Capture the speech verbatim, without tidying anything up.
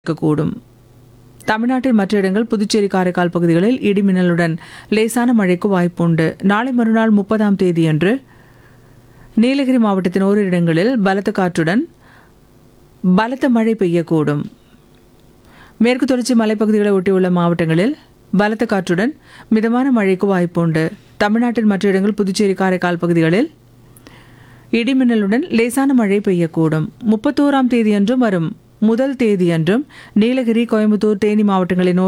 இருக்கக்கூடும். தமிழ்நாட்டின் மற்ற இடங்கள் புதுச்சேரி காரைக்கால் பகுதிகளில் இடிமின்னலுடன் லேசான மழைக்கு வாய்ப்புண்டு. நாளை மறுநாள் முப்பதாம் தேதியன்று நீலகிரி மாவட்டத்தின் ஓரிரு இடங்களில் பலத்த காற்றுடன் பலத்த மழை பெய்யக்கூடும். மேற்கு தொடர்ச்சி மலைப்பகுதிகளை ஒட்டியுள்ள மாவட்டங்களில் பலத்த காற்றுடன் மிதமான மழைக்கு வாய்ப்புண்டு. தமிழ்நாட்டின் மற்ற இடங்கள் புதுச்சேரி காரைக்கால் பகுதிகளில் இடிமின்னலுடன் லேசான மழை பெய்யக்கூடும். முப்பத்தோராம் தேதியன்றும் வரும் முதல் தேதியன்றும் நீலகிரி, கோயம்புத்தூர், தேனி மாவட்டங்களின்